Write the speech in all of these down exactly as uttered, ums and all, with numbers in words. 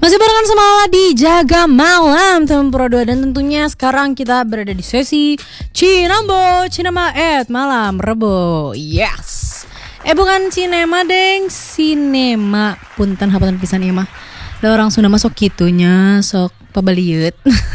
Masih barengan sama Lala di Jaga Malam teman Pro dua. Dan tentunya sekarang kita berada di sesi Cinambo Cinema at Malam Rebo. Yes. Eh bukan cinema deng, sinema. Punten hapatan pisan ieu mah. Da orang Sunda mah sok kitunya, sok pabaliut.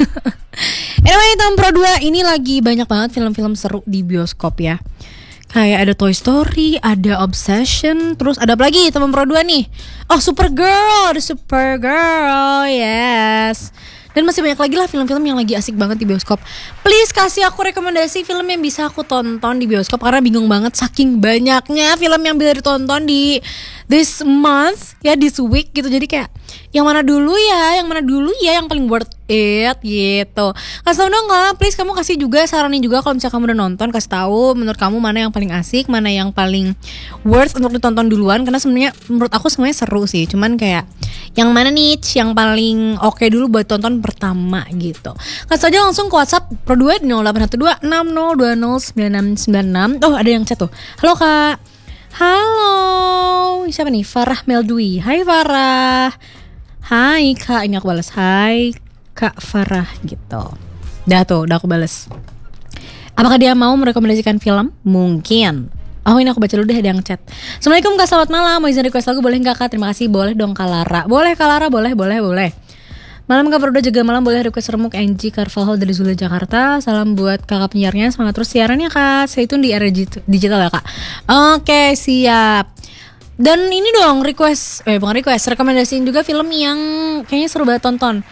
Anyway, teman Pro dua, ini lagi banyak banget film-film seru di bioskop ya. Kayak ada Toy Story, ada Obsession, terus ada apa lagi teman Pro dua nih? Oh, Supergirl, ada Supergirl, yes. Dan masih banyak lagi lah film-film yang lagi asik banget di bioskop. Please kasih aku rekomendasi film yang bisa aku tonton di bioskop, karena bingung banget saking banyaknya film yang bisa ditonton di this month, ya this week gitu. Jadi kayak yang mana dulu ya, yang mana dulu ya yang paling worth it gitu. Kasih tau dong lah, please kamu kasih juga saranin juga kalau misalnya kamu udah nonton, kasih tahu menurut kamu mana yang paling asik, mana yang paling worth untuk ditonton duluan. Karena sebenarnya menurut aku semuanya seru sih, cuman kayak yang mana nih yang paling oke okay dulu buat tonton pertama gitu. Kasih aja langsung ke WhatsApp Pro dua nol delapan satu dua enam nol dua nol sembilan enam sembilan enam. Oh, ada yang chat tuh. Halo Kak. Halo. Siapa nih? Farah Meldwi. Hai Farah. Hai Kak, ini aku balas. Hai Kak Farah gitu. Udah tuh, udah aku balas. Apakah dia mau merekomendasikan film? Mungkin. Oh, ini aku baca dulu deh, ada yang chat. Assalamualaikum Kak, selamat malam. Mau izin request lagu boleh nggak Kak? Terima kasih. Boleh dong Kak Lara. Boleh Kak Lara, boleh, boleh, boleh. Malam Kak Pro dua Jaga Malam, boleh request remuk Angie Carvalho dari Zula Jakarta. Salam buat kakak penyiarnya, semangat terus siarannya Kak. Stay tune di era digital ya Kak. Oke, siap. Dan ini dong request, eh bukan request, rekomendasiin juga film yang kayaknya seru banget tonton.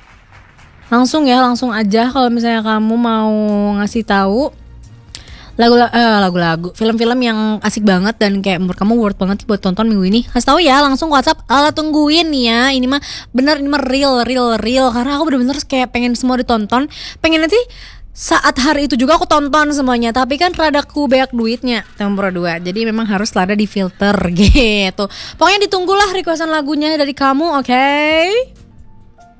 Langsung ya, langsung aja kalau misalnya kamu mau ngasih tahu lagu eh, lagu-lagu, film-film yang asik banget dan kayak menurut kamu worth banget buat tonton minggu ini. Kasih tahu ya, langsung WhatsApp. Ala tungguin nih ya. Ini mah bener, ini mah real, real, real. Karena aku bener-bener kayak pengen semua ditonton. Pengen nanti saat hari itu juga aku tonton semuanya, tapi kan rada ku banyak duitnya teman Pro dua, jadi memang harus rada di filter gitu. Pokoknya ditunggulah requestan lagunya dari kamu, oke? Okay?